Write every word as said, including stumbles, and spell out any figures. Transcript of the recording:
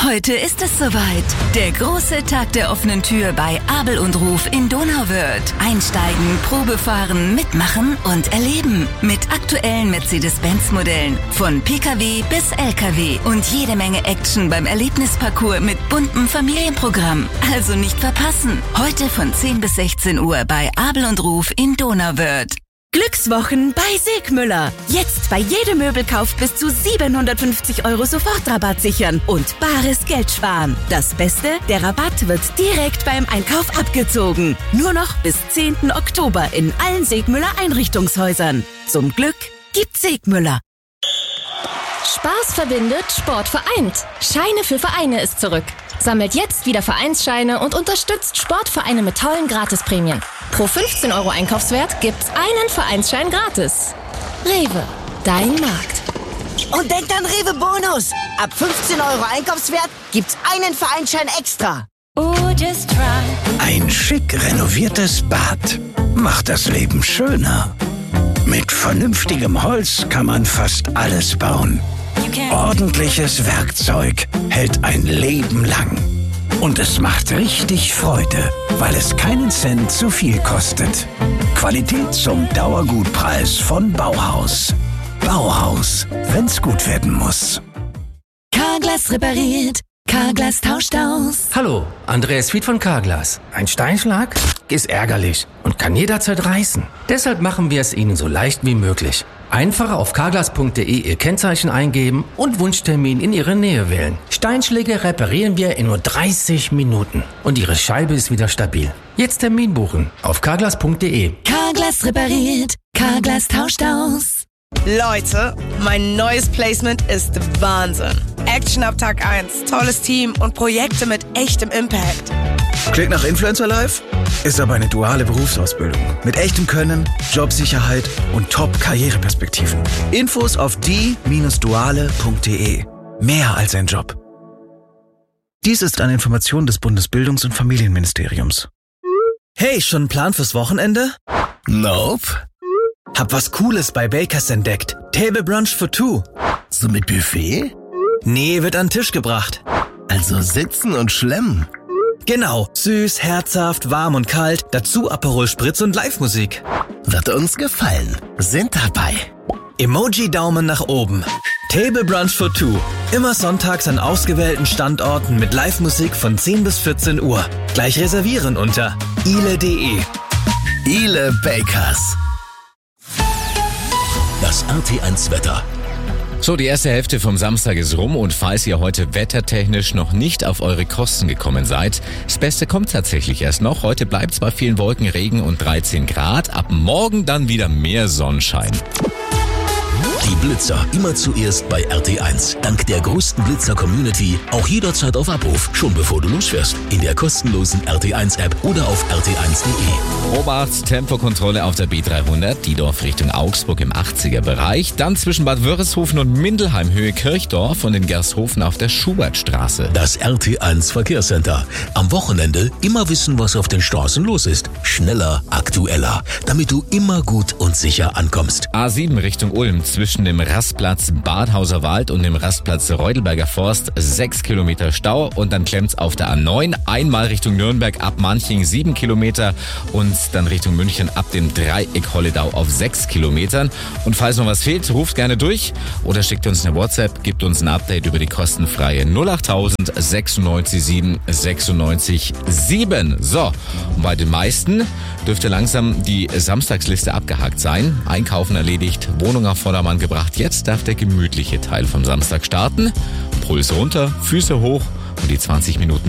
Heute ist es soweit. Der große Tag der offenen Tür bei Abel und Ruf in Donauwörth. Einsteigen, Probe fahren, mitmachen und erleben. Mit aktuellen Mercedes-Benz-Modellen. Von Pkw bis Lkw. Und jede Menge Action beim Erlebnisparcours mit buntem Familienprogramm. Also nicht verpassen. Heute von zehn bis sechzehn Uhr bei Abel und Ruf in Donauwörth. Glückswochen bei Segmüller. Jetzt bei jedem Möbelkauf bis zu siebenhundertfünfzig Euro Sofortrabatt sichern und bares Geld sparen. Das Beste, der Rabatt wird direkt beim Einkauf abgezogen. Nur noch bis zehnten Oktober in allen Segmüller Einrichtungshäusern. Zum Glück gibt's Segmüller. Spaß verbindet, Sport vereint. Scheine für Vereine ist zurück. Sammelt jetzt wieder Vereinsscheine und unterstützt Sportvereine mit tollen Gratisprämien. Pro fünfzehn Euro Einkaufswert gibt's einen Vereinsschein gratis. Rewe, dein Markt. Und denkt an Rewe Bonus. Ab fünfzehn Euro Einkaufswert gibt's einen Vereinsschein extra. Oh, just try. Ein schick renoviertes Bad macht das Leben schöner. Mit vernünftigem Holz kann man fast alles bauen. Ordentliches Werkzeug hält ein Leben lang. Und es macht richtig Freude, weil es keinen Cent zu viel kostet. Qualität zum Dauergutpreis von Bauhaus. Bauhaus, wenn's gut werden muss. Carglass repariert. Carglass tauscht aus. Hallo, Andreas Fied von Carglass. Ein Steinschlag ist ärgerlich und kann jederzeit reißen. Deshalb machen wir es Ihnen so leicht wie möglich. Einfach auf carglass punkt de Ihr Kennzeichen eingeben und Wunschtermin in Ihre Nähe wählen. Steinschläge reparieren wir in nur dreißig Minuten und Ihre Scheibe ist wieder stabil. Jetzt Termin buchen auf carglass punkt de. Carglass repariert. Carglass tauscht aus. Leute, mein neues Placement ist Wahnsinn. Action ab Tag eins, tolles Team und Projekte mit echtem Impact. Klingt nach Influencer Life? Ist aber eine duale Berufsausbildung. Mit echtem Können, Jobsicherheit und Top-Karriereperspektiven. Infos auf die Bindestrich duale punkt de. Mehr als ein Job. Dies ist eine Information des Bundesbildungs- und Familienministeriums. Hey, schon ein Plan fürs Wochenende? Nope. Hab was Cooles bei Bakers entdeckt. Table Brunch for Two. So mit Buffet? Nee, wird an den Tisch gebracht. Also sitzen und schlemmen. Genau. Süß, herzhaft, warm und kalt. Dazu Aperol Spritz und Live-Musik. Wird uns gefallen. Sind dabei. Emoji-Daumen nach oben. Table Brunch for Two. Immer sonntags an ausgewählten Standorten mit Live-Musik von zehn bis vierzehn Uhr. Gleich reservieren unter ile punkt de. Ile Bakers. Das R T eins Wetter. So, die erste Hälfte vom Samstag ist rum und falls ihr heute wettertechnisch noch nicht auf eure Kosten gekommen seid, das Beste kommt tatsächlich erst noch. Heute bleibt es bei vielen Wolken, Regen und dreizehn Grad. Ab morgen dann wieder mehr Sonnenschein. Die Blitzer immer zuerst bei R T eins. Dank der größten Blitzer-Community auch jederzeit auf Abruf, schon bevor du losfährst. In der kostenlosen R T eins App oder auf r t eins punkt de. Obacht, Tempokontrolle auf der B dreihundert, Diedorf Richtung Augsburg im achtziger Bereich. Dann zwischen Bad Wörishofen und Mindelheim Höhe Kirchdorf und in Gershofen auf der Schubertstraße. Das R T eins Verkehrscenter. Am Wochenende immer wissen, was auf den Straßen los ist. Schneller, aktueller, damit du immer gut und sicher ankommst. A sieben Richtung Ulm zwischen dem Rastplatz Badhauser Wald und dem Rastplatz Reudelberger Forst sechs Kilometer Stau und dann klemmt's auf der A neun einmal Richtung Nürnberg ab Manching sieben Kilometer und dann Richtung München ab dem Dreieck Holledau auf sechs Kilometern. Und falls noch was fehlt, ruft gerne durch oder schickt uns eine WhatsApp, gibt uns ein Update über die kostenfreie null achttausend sechsundneunzig sieben sechsundneunzig sieben. So, und bei den meisten dürfte langsam die Samstagsliste abgehakt sein. Einkaufen erledigt, Wohnung auf Vordermann gebracht. Jetzt darf der gemütliche Teil vom Samstag starten. Puls runter, Füße hoch und die zwanzig Minuten